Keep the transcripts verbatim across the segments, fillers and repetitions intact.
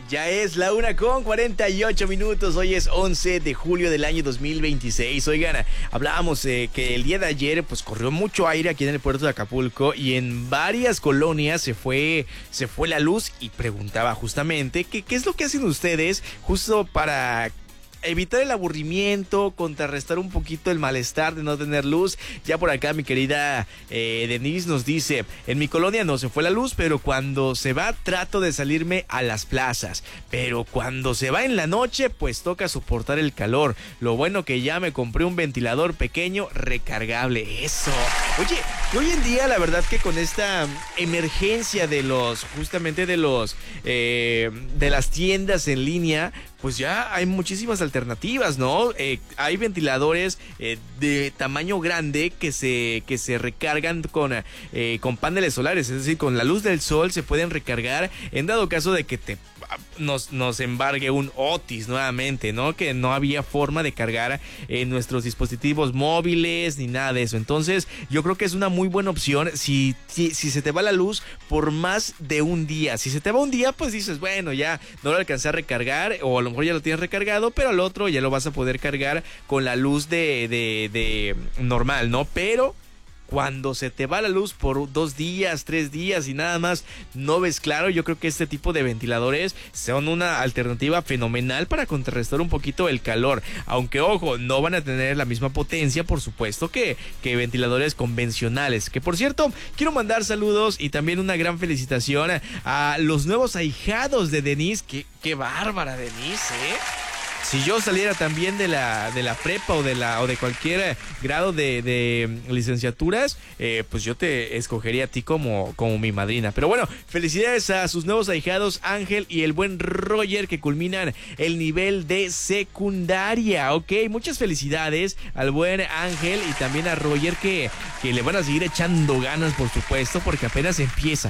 Ya es la una con cuarenta y ocho minutos. Hoy es once de julio del año dos mil veintiséis. Oigan, hablábamos eh, que el día de ayer pues corrió mucho aire aquí en el puerto de Acapulco y en varias colonias se fue, se fue la luz y preguntaba justamente que, qué es lo que hacen ustedes justo para evitar el aburrimiento, contrarrestar un poquito el malestar de no tener luz. Ya por acá mi querida eh, Denise nos dice: en mi colonia no se fue la luz, pero cuando se va trato de salirme a las plazas, pero cuando se va en la noche pues toca soportar el calor. Lo bueno que ya me compré un ventilador pequeño recargable. Eso. Oye, que hoy en día la verdad que con esta emergencia de los, justamente de los, eh, de las tiendas en línea, pues ya hay muchísimas alternativas, ¿no? Eh, hay ventiladores eh, de tamaño grande que se, que se recargan con, eh, con paneles solares, es decir, con la luz del sol se pueden recargar en dado caso de que te nos, nos embargue un Otis nuevamente, ¿no? Que no había forma de cargar eh, nuestros dispositivos móviles ni nada de eso. Entonces yo creo que es una muy buena opción si, si, si se te va la luz por más de un día. Si se te va un día, pues dices, bueno, ya no lo alcancé a recargar, o a lo mejor ya lo tienes recargado, pero al otro ya lo vas a poder cargar con la luz de, de, de normal, ¿no? Pero cuando se te va la luz por dos días, tres días y nada más no ves claro, yo creo que este tipo de ventiladores son una alternativa fenomenal para contrarrestar un poquito el calor. Aunque, ojo, no van a tener la misma potencia, por supuesto, que, que ventiladores convencionales. Que, por cierto, quiero mandar saludos y también una gran felicitación a los nuevos ahijados de Denise. Qué, qué bárbara, Denise, ¿eh? Si yo saliera también de la de la prepa o de la o de cualquier grado de, de licenciaturas, eh, pues yo te escogería a ti como, como mi madrina. Pero bueno, felicidades a sus nuevos ahijados Ángel y el buen Roger, que culminan el nivel de secundaria. Ok, muchas felicidades al buen Ángel y también a Roger, que, que le van a seguir echando ganas, por supuesto, porque apenas empieza.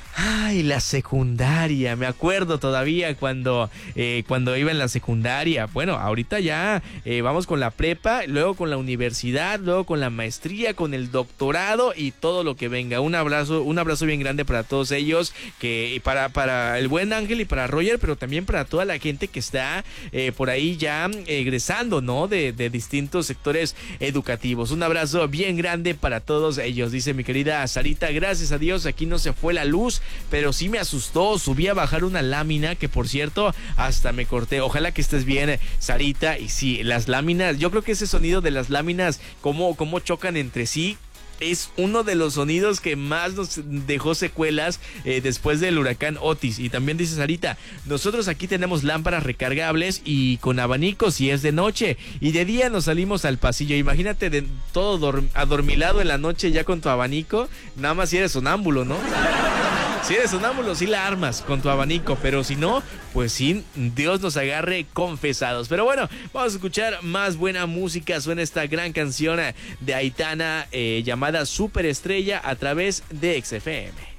Ay, la secundaria, me acuerdo todavía cuando, eh, cuando iba en la secundaria. Bueno, ahorita ya eh, vamos con la prepa, luego con la universidad, luego con la maestría, con el doctorado y todo lo que venga. Un abrazo, un abrazo bien grande para todos ellos, que para, para el buen Ángel y para Roger, pero también para toda la gente que está eh, por ahí ya egresando, ¿no? De, de distintos sectores educativos. Un abrazo bien grande para todos ellos, dice mi querida Sarita. Gracias a Dios, aquí no se fue la luz, pero sí me asustó. Subí a bajar una lámina que, por cierto, hasta me corté. Ojalá que estés bien, Sarita. Y sí, las láminas, yo creo que ese sonido de las láminas, cómo, cómo chocan entre sí, es uno de los sonidos que más nos dejó secuelas eh, después del huracán Otis. Y también dice Sarita: nosotros aquí tenemos lámparas recargables y con abanicos si es de noche, y de día nos salimos al pasillo. Imagínate de todo dorm- adormilado en la noche ya con tu abanico, nada más si eres sonámbulo, ¿no? Si eres sonámbulo, sí la armas con tu abanico, pero si no, pues sí, Dios nos agarre confesados. Pero bueno, vamos a escuchar más buena música. Suena esta gran canción de Aitana eh, llamada Superestrella a través de X F M.